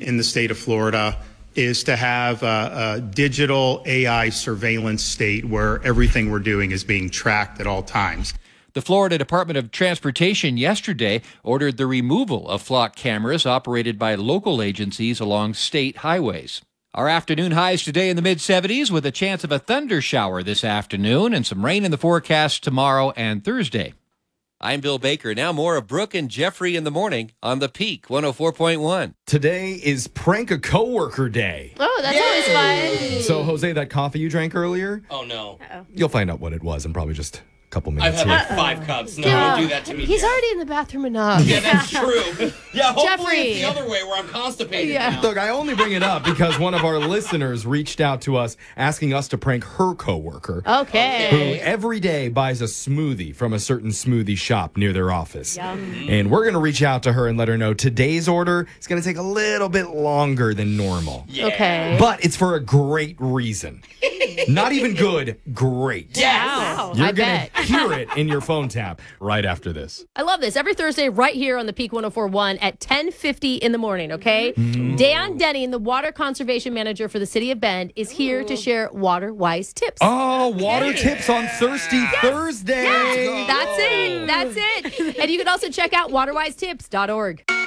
in the state of Florida is to have a digital AI surveillance state where everything we're doing is being tracked at all times. The Florida Department of Transportation yesterday ordered the removal of flock cameras operated by local agencies along state highways. Our afternoon highs today in the mid-70s with a chance of a thunder shower this afternoon and some rain in the forecast tomorrow and Thursday. I'm Bill Baker. Now more of Brooke and Jeffrey in the morning on the Peak 104.1. Today is Prank a Coworker Day. Oh, that's always fun. So, Jose, that coffee you drank earlier? Oh, no. You'll find out what it was in probably just a couple minutes. I've had like 5 cups. No, don't do that to me. He's Jeff. already in the bathroom enough. Yeah, that's true. Yeah, hopefully Jeffrey. it's the other way where I'm constipated now. Look, I only bring it up because one of our listeners reached out to us asking us to prank her coworker. Okay. Who every day buys a smoothie from a certain smoothie shop near their office. Yum. And we're going to reach out to her and let her know today's order is going to take a little bit longer than normal. Yeah. Okay. But it's for a great reason. Not even good, great. Wow. You're I going bet. to hear it in your phone tap right after this. I love this. Every Thursday, right here on the Peak 104.1 at 10:50 in the morning, okay? Dan Denning, the water conservation manager for the city of Bend, is here to share water-wise tips. Oh, water tips on Thirsty Thursday. That's it. And you can also check out waterwisetips.org.